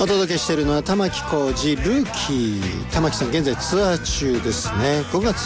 お届けしているのは玉置浩二ルーキー。玉置さん現在ツアー中ですね。5月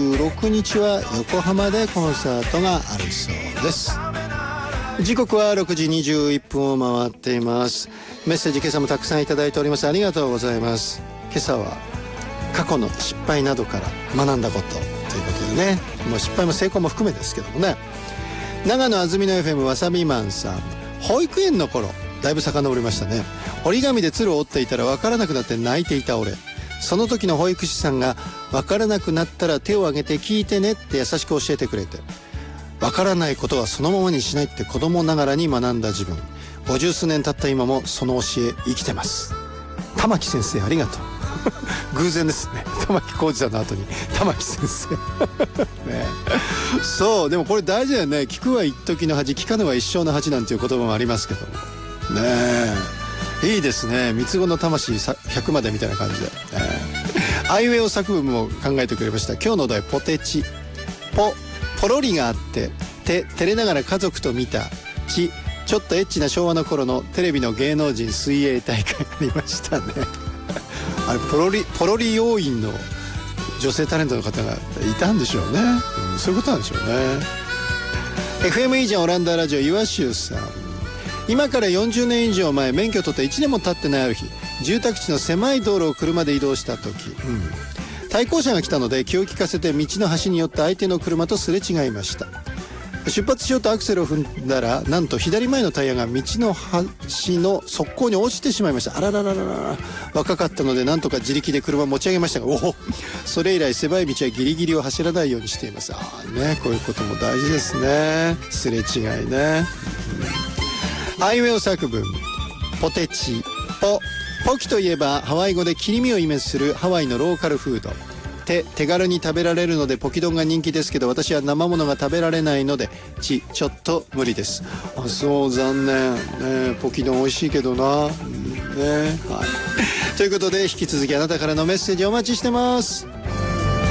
26日は横浜でコンサートがあるそうです。時刻は6時21分を回っています。メッセージ今朝もたくさんいただいております。ありがとうございます。今朝は過去の失敗などから学んだことということでね、もう失敗も成功も含めですけどもね。長野あずみの FM わさびマンさん、保育園の頃だいぶ遡りましたね。折り紙で鶴を折っていたら分からなくなって泣いていた俺。その時の保育士さんが分からなくなったら手を挙げて聞いてねって優しく教えてくれて、分からないことはそのままにしないって子供ながらに学んだ自分。50数年経った今もその教え生きてます。玉置先生ありがとう偶然ですね。玉置浩二さんの後に玉置先生ね。そうでもこれ大事だよね。聞くは一時の恥、聞かぬは一生の恥なんていう言葉もありますけどもね。いいですね。三つ子の魂100までみたいな感じで、アイウェイオ作文も考えてくれました。今日のお題ポテチ。ポロリがあって照れながら家族と見た。ちょっとエッチな昭和の頃のテレビの芸能人水泳大会ありましたねあれポロリ要員の女性タレントの方がいたんでしょうね、そういうことなんでしょうね。 FM イージャンオランダラジオ岩州さん、今から40年以上前、免許取って1年も経ってないある日、住宅地の狭い道路を車で移動した時、対向車が来たので気を利かせて道の端に寄った相手の車とすれ違いました。出発しようとアクセルを踏んだら、なんと左前のタイヤが道の端の側溝に落ちてしまいました。あららららら。若かったのでなんとか自力で車を持ち上げましたが、それ以来狭い道はギリギリを走らないようにしています。こういうことも大事ですね。すれ違いね。アイウェイ作文。ポテチ。ポキといえばハワイ語で切り身をイメージするハワイのローカルフード。手軽に食べられるのでポキ丼が人気ですけど、私は生ものが食べられないのでちょっと無理です。そう残念、ポキ丼美味しいけどな、ということで引き続きあなたからのメッセージお待ちしてます。